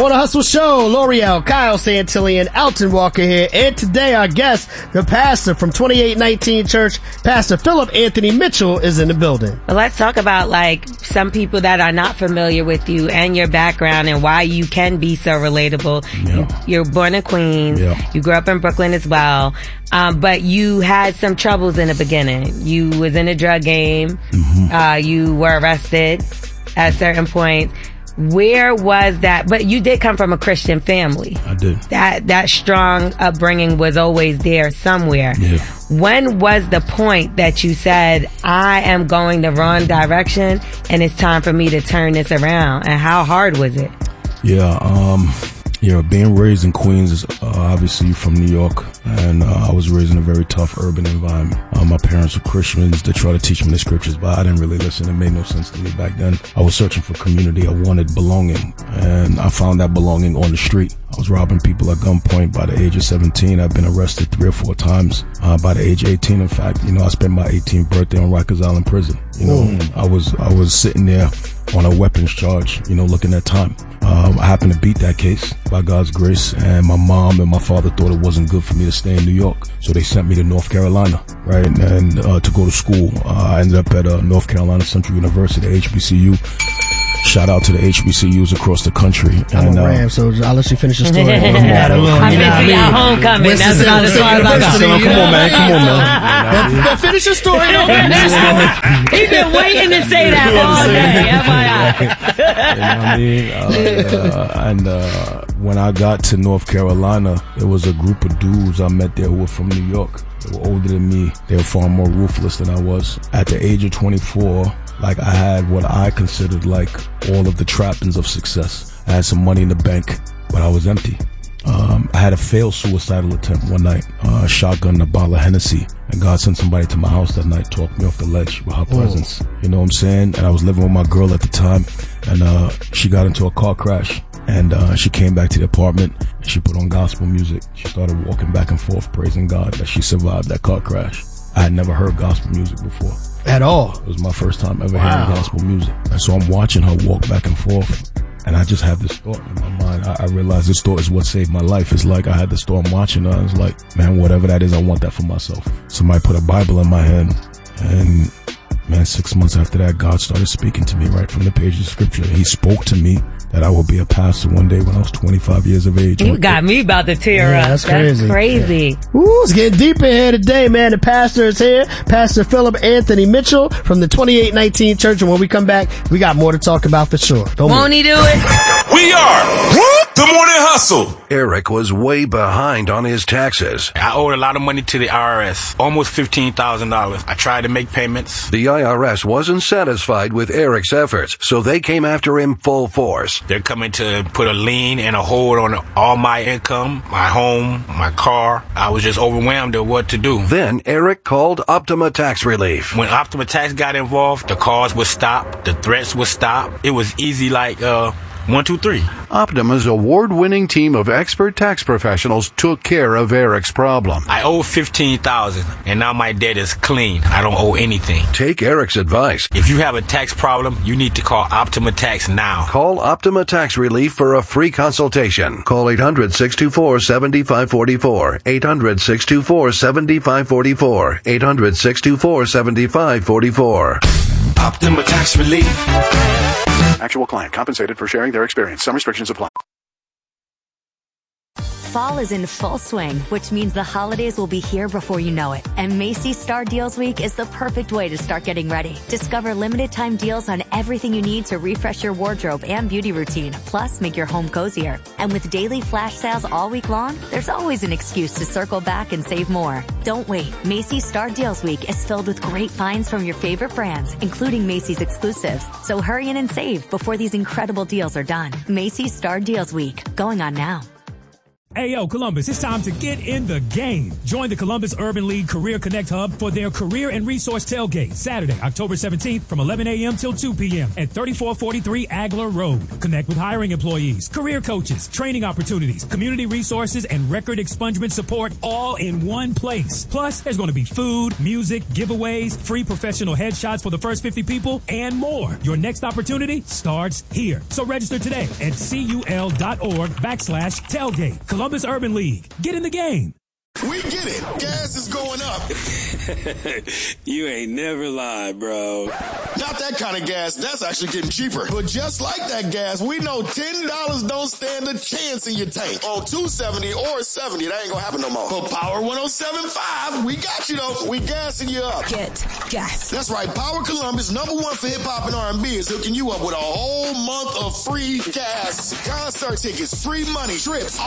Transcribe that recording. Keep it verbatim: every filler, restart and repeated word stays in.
Morning Hustle Show, L'Oreal, Kyle Santillan, Alton Walker here, and today our guest, the pastor from twenty-eight nineteen Church, Pastor Philip Anthony Mitchell, is in the building. Well, let's talk about like some people that are not familiar with you and your background and why you can be so relatable. Yeah. You, you're born in Queens. Yeah. You grew up in Brooklyn as well. Um, but you had some troubles in the beginning. You was in a drug game. Mm-hmm. Uh, you were arrested at certain points. Where was that? But you did come from a Christian family. I did. That that strong upbringing was always there somewhere. Yeah. When was the point that you said, I am going the wrong direction and it's time for me to turn this around? And how hard was it? Yeah, um, yeah, being raised in Queens is uh, obviously from New York, and uh, I was raised in a very tough urban environment. Uh, my parents were Christians. They tried to teach me the scriptures, but I didn't really listen. It made no sense to me back then. I was searching for community. I wanted belonging, and I found that belonging on the street. I was robbing people at gunpoint by the age of seventeen. I've been arrested three or four times. Uh, by the age of eighteen, in fact, you know, I spent my eighteenth birthday on Rikers Island prison. You know, mm. I was, I was sitting there on a weapons charge, you know, looking at time. Um, I happened to beat that case by God's grace, and my mom and my father thought it wasn't good for me to stay in New York. So they sent me to North Carolina, right? And, and uh, to go to school. Uh, I ended up at uh, North Carolina Central University, H B C U. Shout out to the H B C Us across the country. I'm and, a uh, Ram, so I'll let you finish the story. I'm busy at homecoming. That's about as far as I got. Come on, man. Come on, man. But finish your story. He's been waiting to say that all day. F Y I. You know what I mean? Uh, uh, and uh, when I got to North Carolina, there was a group of dudes I met there who were from New York. They were older than me. They were far more ruthless than I was. At the age of twenty-four, like I had what I considered like all of the trappings of success. I had some money in the bank, but I was empty. Um, I had a failed suicidal attempt one night, uh, shotgun a bottle of Hennessy, and God sent somebody to my house that night, talked me off the ledge with her presence. Whoa. You know what I'm saying? And I was living with my girl at the time, and uh, she got into a car crash. And uh, she came back to the apartment, and she put on gospel music. She started walking back and forth, praising God that she survived that car crash. I had never heard gospel music before. At all? It was my first time ever wow. hearing gospel music. And so I'm watching her walk back and forth, and I just have this thought in my mind. I, I realized this thought is what saved my life. It's like I had this thought, I'm watching her, and it's like, man, whatever that is, I want that for myself. Somebody put a Bible in my hand, and man, six months after that, God started speaking to me right from the page of scripture. He spoke to me that I would be a pastor one day when I was twenty-five years of age. You got me about to tear yeah, up. That's crazy. That's crazy. Yeah. Ooh, it's getting deep in here today, man. The pastor is here. Pastor Philip Anthony Mitchell from the twenty-eight nineteen Church. And when we come back, we got more to talk about for sure. Don't Won't move. he do it? We are the Morning Hustle. Eric was way behind on his taxes. I owed a lot of money to the I R S, almost fifteen thousand dollars. I tried to make payments. The I R S wasn't satisfied with Eric's efforts, so they came after him full force. They're coming to put a lien and a hold on all my income, my home, my car. I was just overwhelmed at what to do. Then Eric called Optima Tax Relief. When Optima Tax got involved, the calls would stop, the threats would stop. It was easy like, uh, one, two, three. Optima's award-winning team of expert tax professionals took care of Eric's problem. I owe fifteen thousand dollars, and now my debt is clean. I don't owe anything. Take Eric's advice. If you have a tax problem, you need to call Optima Tax now. Call Optima Tax Relief for a free consultation. Call eight hundred, six two four, seven five four four. eight hundred, six two four, seven five four four. eight hundred, six two four, seven five four four. Optima Tax Relief. Actual client compensated for sharing their experience. Some restrictions apply. Fall is in full swing, which means the holidays will be here before you know it. And Macy's Star Deals Week is the perfect way to start getting ready. Discover limited time deals on everything you need to refresh your wardrobe and beauty routine, plus make your home cozier. And with daily flash sales all week long, there's always an excuse to circle back and save more. Don't wait. Macy's Star Deals Week is filled with great finds from your favorite brands, including Macy's exclusives. So hurry in and save before these incredible deals are done. Macy's Star Deals Week, going on now. Hey, yo, Columbus, it's time to get in the game. Join the Columbus Urban League Career Connect Hub for their Career and Resource Tailgate, Saturday, October seventeenth from eleven a.m. till two p.m. at thirty-four forty-three Agler Road. Connect with hiring employees, career coaches, training opportunities, community resources, and record expungement support all in one place. Plus, there's going to be food, music, giveaways, free professional headshots for the first fifty people, and more. Your next opportunity starts here. So register today at cul.org backslash tailgate. Columbus Urban League. Get in the game. We get it. Gas is going up. You ain't never lied, bro. Not that kind of gas. That's actually getting cheaper. But just like that gas, we know ten dollars don't stand a chance in your tank. On two seventy or seventy, that ain't gonna happen no more. But Power one oh seven point five, we got you though. We gassing you up. Get gas. That's right. Power Columbus, number one for hip hop and R and B, is hooking you up with a whole month of free gas. Concert tickets, free money, trips.